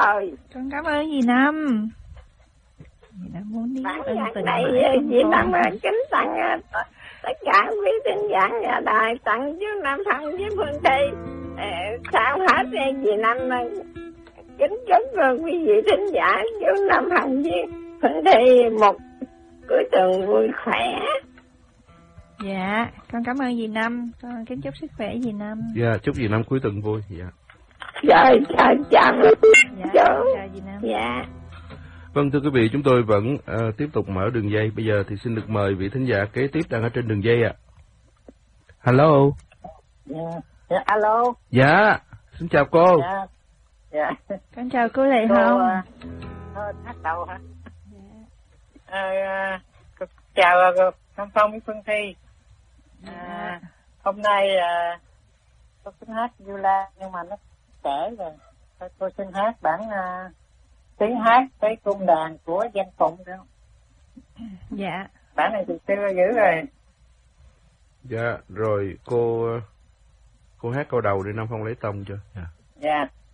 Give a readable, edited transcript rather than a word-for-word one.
rồi. Con cảm ơn dì Năm. Dì Năm muốn đi ân tình này dì Năm kính tặng tất cả quý thính giả nhà đài, tặng chú Nam Phong với Phương Thi. Sao hết dì Năm kính chúc quý vị thính giả chú Nam Phong với Phương Thi một cuối tuần vui khỏe. Dạ, con cảm ơn dì Năm, con kính chúc sức khỏe dì Năm. Dạ, chúc dì Năm cuối tuần vui. Dạ. Rồi, chào dạ, chú. chào dì Năm. Dạ. Vâng, thưa quý vị, chúng tôi vẫn tiếp tục mở đường dây. Bây giờ thì xin được mời vị thính giả kế tiếp đang ở trên đường dây ạ. Hello. Dạ, alo. Dạ, xin chào cô. Dạ. Con chào cô Lệ Hồng. Hát đầu hả? Chào Nam Phong với Phương Thi. Hôm nay tôi xin hát Du La nhưng mà nó trễ rồi. Tôi xin hát bản tiếng hát với cung đàn của Danh Phụng được không? Dạ. Bản này từ xưa dữ rồi. Dạ, rồi cô hát câu đầu để Nam Phong lấy tông cho. Dạ. Dạ.